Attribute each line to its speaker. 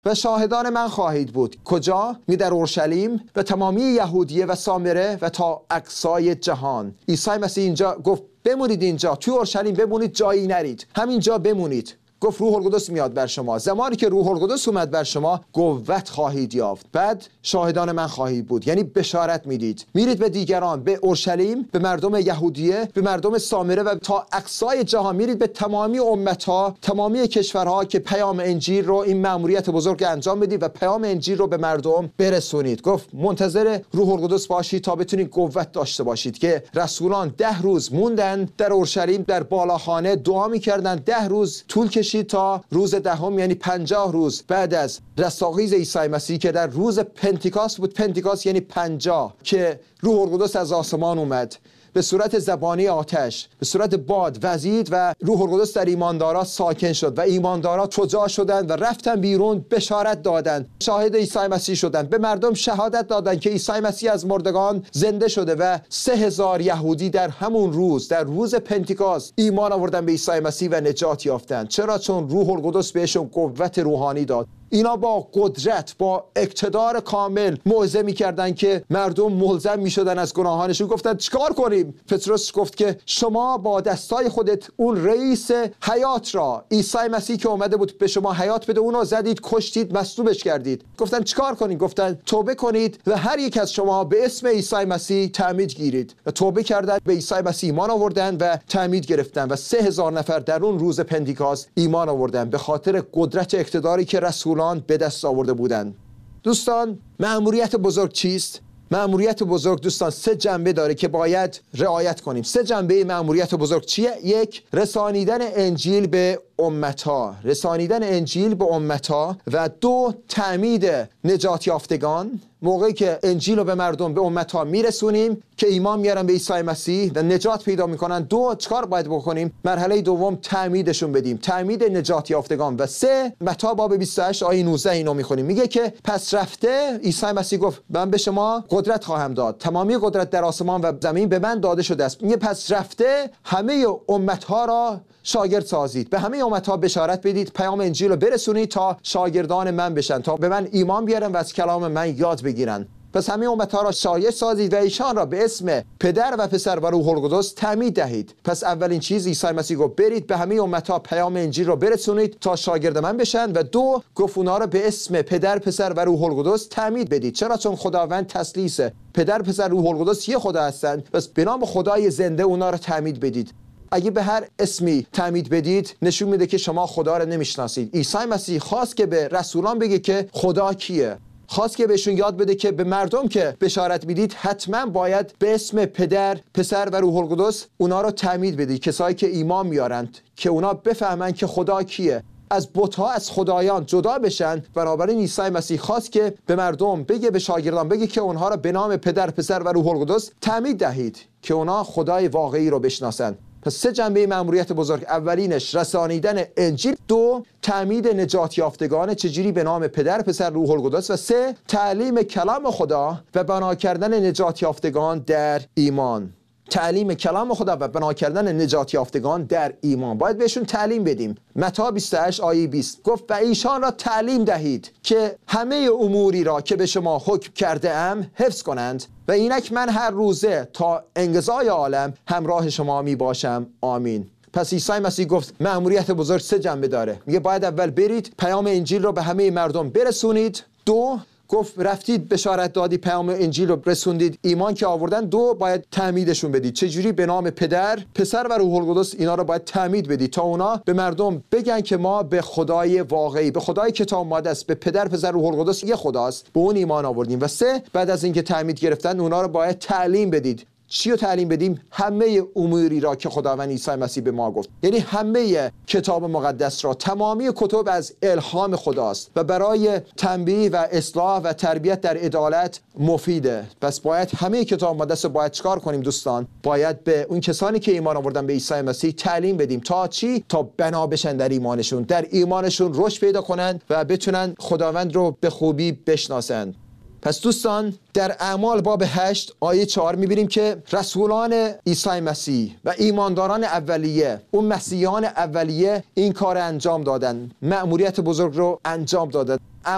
Speaker 1: و شاهدان من خواهید بود. کجا؟ در اورشلیم و تمامی یهودیه و سامره و تا اقصای جهان. عیسی مسیح اینجا گفت بمونید اینجا، توی اورشلیم بمونید، جایی نرید، همینجا بمونید. گفت روح القدس میاد بر شما. زمانی که روح القدس اومد بر شما، قوت خواهید یافت، بعد شاهدان من خواهید بود. یعنی بشارت میدید، میرید به دیگران، به اورشلیم، به مردم یهودیه، به مردم سامره و تا اقصای جهان، میرید به تمامی امتها، تمامی کشورها که پیام انجیل رو، این مأموریت بزرگ انجام بدید و پیام انجیل رو به مردم برسونید. گفت منتظر روح القدس باشید تا بتونید قوت داشته باشید. که رسولان 10 روز موندن در اورشلیم، در بالاخانه دعا میکردن. 10 روز طول کشید تا روز 10، یعنی 50 روز بعد از رستاخیز عیسی مسیح که در روز پنتیکاست بود. پنتیکاست یعنی 50 که روح القدس از آسمان اومد به صورت زبانی آتش، به صورت باد وزید و روح القدس در ایماندارا ساکن شد و ایماندارا شجاع شدند و رفتن بیرون، بشارت دادند، شاهد عیسی مسیح شدند، به مردم شهادت دادند که عیسی مسیح از مردگان زنده شده و 3000 یهودی در همون روز، در روز پنتیکاست، ایمان آوردن به عیسی مسیح و نجات یافتند. چرا؟ چون روح القدس بهشون قوت روحانی داد. اینا با قدرت، با اقتدار کامل موعظه می‌کردن که مردم ملزم می‌شدن از گناهانشون. گفتن چیکار کنیم؟ پتروس گفت که شما با دستای خودت اون رئیس حیات را، عیسی مسیح که اومده بود به شما حیات بده، اونو زدید، کشتید، مصلوبش کردید. گفتن چیکار کنیم؟ گفتن توبه کنید و هر یک از شما به اسم عیسی مسیح تعمید گیرید. و توبه کردن، به عیسی مسیح ایمان آوردن و تعمید گرفتن و 3000 نفر در اون روز پنتیکاست ایمان آوردن به خاطر قدرت اقتداری که رسول به دست آورده بودند. دوستان، مأموریت بزرگ چیست؟ مأموریت بزرگ دوستان 3 جنبه داره که باید رعایت کنیم. 3 جنبه مأموریت بزرگ چیه؟ 1. رسانیدن انجیل به امتها، رسانیدن انجیل به امتها. و 2. تعمید نجات یافتگان. موقعی که انجیل رو به مردم، به امتها میرسونیم که ایمان میارن به عیسی مسیح و نجات پیدا میکنن، 2. چیکار باید بکنیم؟ مرحله دوم تعمیدشون بدیم، تعمید نجات یافتگان. و 3. متی باب 28 آیه 19 اینو میخونیم، میگه که پس رفته عیسی مسیح گفت من به شما قدرت خواهم داد، تمامی قدرت در آسمان و زمین به من داده شده است. میگه پس رفته همه امتها را شاگرد سازید، به همه امتها بشارت بدید، پیام انجیل رو برسونید تا شاگردان من بشن، تا به من ایمان بیارن و از کلام من یاد بگیرن. پس همه امتها را شاگرد سازید و ایشان را به اسم پدر و پسر و روح القدس تعمید دهید. پس اولین چیز عیسی مسیح گفت برید به همه امتها پیام انجیل را برسونید تا شاگرد من بشن. و 2. گفت اونا را به اسم پدر، پسر و روح القدس تعمید بدید. چرا؟ چون خداوند تثلیثه، پدر، پسر، روح القدس یه خدا هستند. پس به نام خدای زنده اونا را تعمید بدید. اگه به هر اسمی تعمید بدید نشون میده که شما خدا رو نمیشناسید. عیسی مسیح خواست که به رسولان بگه که خدا کیه، خواست که بهشون یاد بده که به مردم که بشارت میدید حتما باید به اسم پدر، پسر و روح القدس اونا رو تعمید بدید، کسایی که ایمان میارند، که اونا بفهمن که خدا کیه، از بت‌ها، از خدایان جدا بشن. بنابراین عیسی مسیح خواست که به مردم بگه، به شاگردان بگه که اونها را به نام پدر، پسر و روح القدس تعمید دهید که اونا خدای واقعی رو بشناسن. پس 3 جنبه مأموریت بزرگ، اولینش رسانیدن انجیل، 2. تعمید نجات یافتگان چجوری به نام پدر، پسر، روح القدس، و 3. تعلیم کلام خدا و بنا کردن نجات یافتگان در ایمان. تعلیم کلام خدا و بنا کردن نجات یافتگان در ایمان، باید بهشون تعلیم بدیم. متی 28 آیه 20 گفت و ایشان را تعلیم دهید که همه اموری را که به شما حکم کرده ام حفظ کنند و اینک من هر روزه تا انقضای عالم همراه شما می باشم. آمین. پس عیسی مسیح گفت مأموریت بزرگ 3 جنبه داره. میگه باید اول برید پیام انجیل رو به همه مردم برسونید. 2. گفت رفتید بشارت دادی، پیام انجیل رو رسوندید، ایمان که آوردن. 2. باید تعمیدشون بدید. چجوری؟ به نام پدر، پسر و روح القدس اینا رو باید تعمید بدید تا اونا به مردم بگن که ما به خدای واقعی، به خدای کتاب مقدس، به پدر، پسر، روح القدس یه خداست، به اون ایمان آوردیم. و 3. بعد از اینکه تعمید گرفتن اونا رو باید تعلیم بدید. چی رو تعلیم بدیم؟ همه اموری را که خداوند عیسی مسیح به ما گفت. یعنی همه کتاب مقدس را، تمامی کتب از الهام خداست و برای تنبیه و اصلاح و تربیت در عدالت مفیده. پس باید همه کتاب مقدس رو باید چکار کنیم دوستان؟ باید به اون کسانی که ایمان آوردن به عیسی مسیح تعلیم بدیم. تا چی؟ تا بنا بشن در ایمانشون، در ایمانشون رشد پیدا کنن و بتونن خداوند رو به خوبی بشناسن. پس دوستان، در اعمال باب 8 آیه 4 میبینیم که رسولان عیسی مسیح و ایمانداران اولیه، اون مسیحیان اولیه، این کار انجام دادن، مأموریت بزرگ رو انجام دادن.